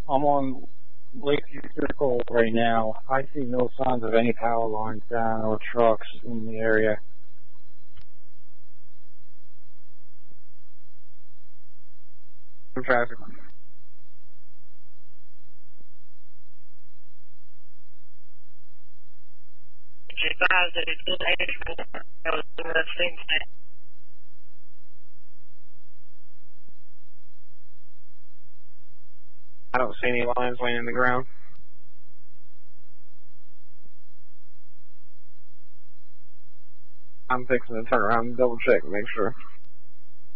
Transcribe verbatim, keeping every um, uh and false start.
I'm on Lakeview Circle right now. I see no signs of any power lines down or trucks in the area. Traffic. I don't see any lines laying in the ground. I'm fixing to turn around and double check and make sure.